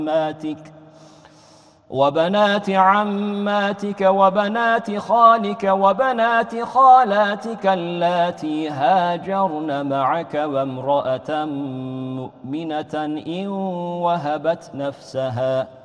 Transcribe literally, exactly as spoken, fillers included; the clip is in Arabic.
عماتك وبنات عماتك وبنات خالك وبنات خالاتك اللاتي هاجرن معك وامرأة مؤمنة إن وهبت نفسها